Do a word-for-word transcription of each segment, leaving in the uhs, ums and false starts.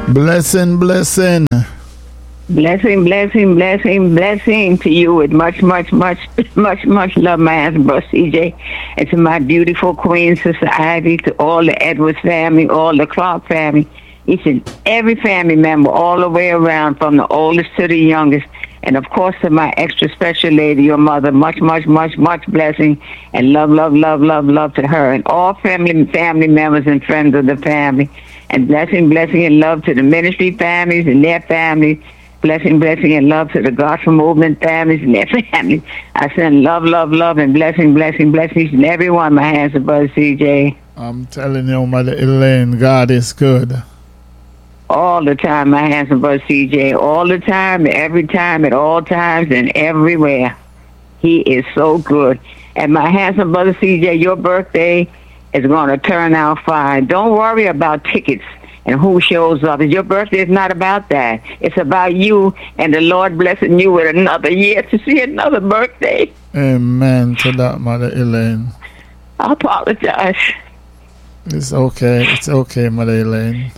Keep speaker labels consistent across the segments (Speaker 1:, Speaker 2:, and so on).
Speaker 1: Blessing, blessing.
Speaker 2: Blessing, blessing, blessing, blessing to you with much, much, much, much, much love, my husband, Brother C J, and to my beautiful queen, Sister Ivy, to all the Edwards family, all the Clark family, each and every family member, all the way around, from the oldest to the youngest, and of course to my extra special lady, your mother, much, much, much, much blessing, and love, love, love, love, love to her, and all family, family members and friends of the family, and blessing, blessing, and love to the ministry families and their families. Blessing, blessing, and love to the gospel movement families and their families. I send love, love, love, and blessing, blessing, blessings and everyone. My hands above C J.
Speaker 1: I'm telling you, Mother Elaine, God is good.
Speaker 2: All the time, my hands above C J. All the time, every time, at all times, and everywhere. He is so good. And my handsome brother C J, your birthday is going to turn out fine. Don't worry about tickets and who shows up. Your birthday is not about that. It's about you and the Lord blessing you with another year to see another birthday.
Speaker 1: Amen to that, Mother Elaine.
Speaker 2: I apologize.
Speaker 1: It's okay. It's okay, Mother Elaine.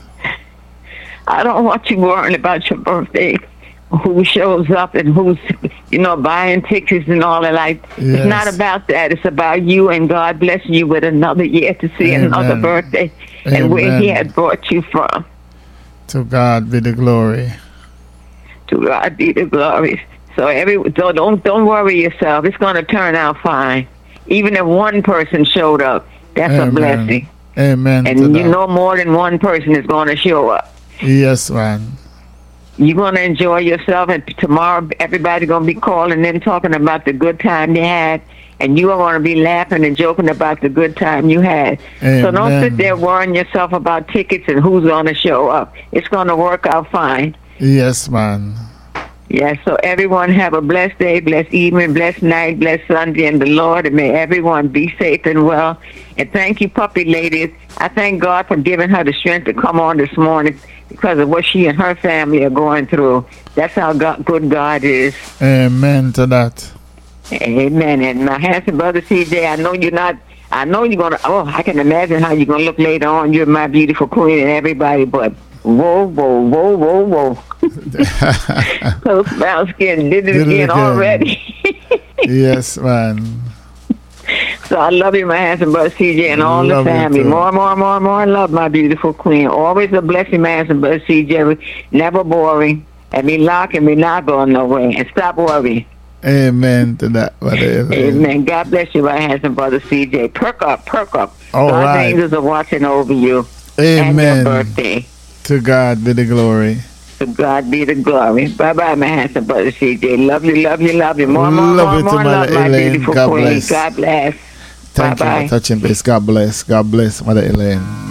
Speaker 2: I don't want you worrying about your birthday, who shows up and who's, you know, buying tickets and all that. Like, yes. It's not about that. It's about you and God blessing you with another year to see Amen. Another birthday.
Speaker 1: Amen.
Speaker 2: And where He had brought you from.
Speaker 1: To God be the glory.
Speaker 2: To God be the glory. So every so don't don't worry yourself. It's going to turn out fine. Even if one person showed up, that's
Speaker 1: Amen.
Speaker 2: A blessing.
Speaker 1: Amen.
Speaker 2: And you that. Know more than one person is going to show up.
Speaker 1: Yes, man.
Speaker 2: You're going to enjoy yourself, and tomorrow everybody's going to be calling in talking about the good time they had. And you are going to be laughing and joking about the good time you had.
Speaker 1: Amen.
Speaker 2: So don't sit there worrying yourself about tickets and who's going to show up. It's going to work out fine.
Speaker 1: Yes, man.
Speaker 2: Yes, so everyone have a blessed day, blessed evening, blessed night, blessed Sunday in the Lord. And may everyone be safe and well. And thank you, puppy ladies. I thank God for giving her the strength to come on this morning because of what she and her family are going through. That's how God, good God is.
Speaker 1: Amen to that.
Speaker 2: Amen. And my handsome brother C J, I know you're not, I know you're going to, oh, I can imagine how you're going to look later on. You're my beautiful queen and everybody, but whoa, whoa, whoa, whoa, whoa. Close mouse skin did it, did again, it again already.
Speaker 1: Yes, man.
Speaker 2: So I love you, my handsome brother C J, and all love the family. More, more, more, more love, my beautiful queen. Always a blessing, my handsome brother C J. Never boring. And me lock and me not going nowhere. And stop worrying.
Speaker 1: Amen to that, Mother.
Speaker 2: Amen. God bless you, my handsome brother C J. Perk up, perk up.
Speaker 1: All
Speaker 2: God's
Speaker 1: right.
Speaker 2: angels are watching over you.
Speaker 1: Amen.
Speaker 2: And your birthday.
Speaker 1: To God be the glory.
Speaker 2: To God be the glory. Bye bye, my handsome brother C J. Love you, love you, love you. More, more,
Speaker 1: love
Speaker 2: more, more love, my beautiful
Speaker 1: God
Speaker 2: queen.
Speaker 1: bless.
Speaker 2: God bless.
Speaker 1: Thank
Speaker 2: Bye-bye.
Speaker 1: you for touching base. God bless. God bless, Mother Elaine.